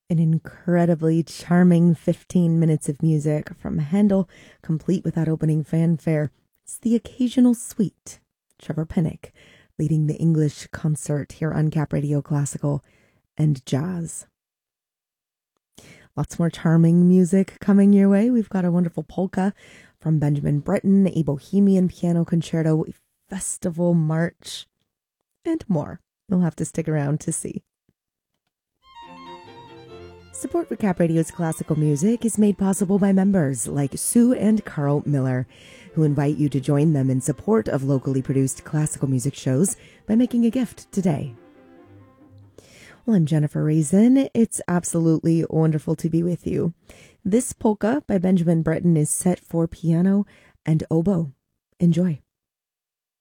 An incredibly charming 15 minutes of music from Handel, complete with that opening fanfare. It's the occasional sweet. Trevor Pinnock leading the English concert here on Cap Radio Classical and Jazz. Lots more charming music coming your way. We've got a wonderful polka from Benjamin Britten, a Bohemian piano concerto, a festival march, and more. You'll have to stick around to see. Support for Cap Radio's classical music is made possible by members like Sue and Carl Miller, who invite you to join them in support of locally produced classical music shows by making a gift today. Well, I'm Jennifer Raisin. It's absolutely wonderful to be with you. This polka by Benjamin Britten is set for piano and oboe. Enjoy.